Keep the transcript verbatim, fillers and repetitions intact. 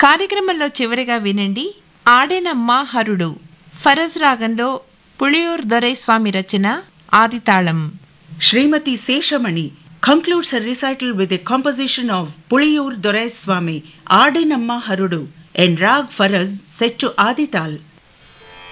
కార్యక్రమంలో చివరిగా వినండి ఆడేనమ్మా హరుడు ఫరజ్ రాగంలో పుళియూర్ దొరైస్వామి రచన ఆదితాళం. Srimati Seshamani concludes her recital with a composition of Puliyur Doraiswamy Adinamma Harudu and Rag Faraz set to Adital.